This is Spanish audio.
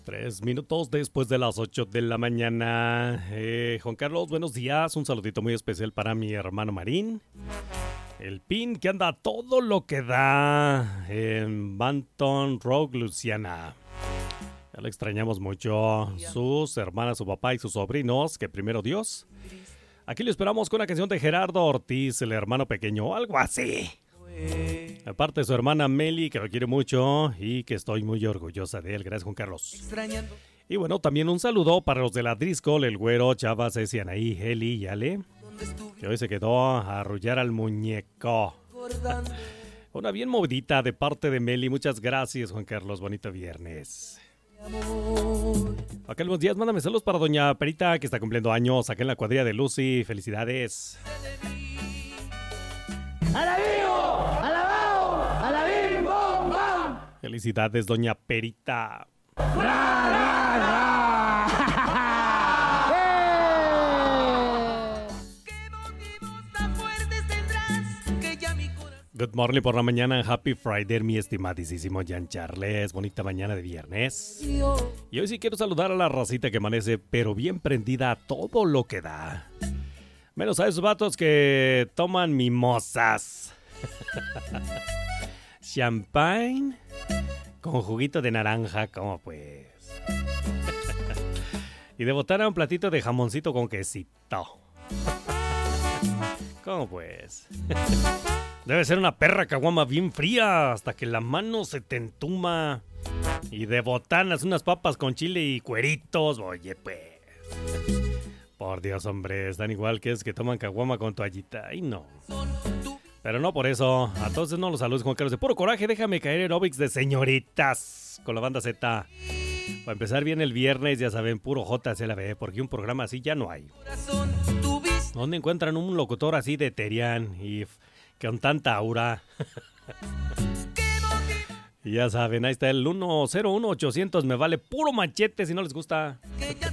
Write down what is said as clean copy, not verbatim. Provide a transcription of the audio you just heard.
3 minutos después de las 8 de la mañana. Juan Carlos, buenos días. Un saludito muy especial para mi hermano Marín. El Pin que anda todo lo que da en Banton Road, Luciana. Ya lo extrañamos mucho. Sus hermanas, su papá y sus sobrinos, que primero Dios. Aquí lo esperamos con la canción de Gerardo Ortiz, el hermano pequeño, o algo así. Aparte de su hermana Meli, que lo quiere mucho y que estoy muy orgullosa de él. Gracias, Juan Carlos. Y bueno, también un saludo para los de la Driscoll, el Güero, Chava, Ceci, Anaí, Heli y Ale, que hoy se quedó a arrullar al muñeco. Una bien movidita de parte de Meli. Muchas gracias, Juan Carlos. Bonito viernes. Acá buenos días, mándame saludos para doña Perita, que está cumpliendo años acá en la cuadrilla de Lucy. Felicidades. ¡Alabío! ¡Alabao! ¡Alabim! ¡Bom! ¡Bam! Felicidades, doña Perita. ¡Ra, ra, ra! Good morning por la mañana. Happy Friday, mi estimadísimo Jan Charles. Bonita mañana de viernes. Y hoy sí quiero saludar a la racita que amanece, pero bien prendida a todo lo que da. Menos a esos vatos que toman mimosas. Champagne con juguito de naranja, ¿cómo pues? Y de botana un platito de jamoncito con quesito. ¿Cómo pues? Debe ser una perra caguama bien fría hasta que la mano se te entuma. Y de botanas unas papas con chile y cueritos. Oye pues. Por Dios, hombre, están igual que es que toman caguama con toallita. Ay, no. Pero no por eso. A todos no los saludos, Juan Carlos. De puro coraje, déjame caer en aeróbics de señoritas con la banda Z. Para empezar bien el viernes, ya saben, puro JCLB, porque un programa así ya no hay. ¿Dónde encuentran un locutor así de Terian y con tanta aura? Y ya saben, ahí está el 101-800. Me vale puro machete si no les gusta.